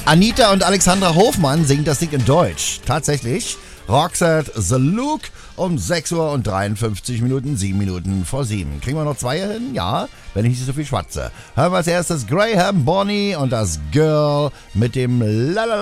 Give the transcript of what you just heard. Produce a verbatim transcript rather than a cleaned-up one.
Anita und Alexandra Hofmann singen das Ding in Deutsch. Tatsächlich. Roxette The Look um sechs Uhr und dreiundfünfzig Minuten, sieben Minuten vor sieben. Kriegen wir noch zwei hin? Ja, wenn ich nicht so viel schwatze. Hören wir als erstes Graham Bonny und das Girl mit dem Lalala.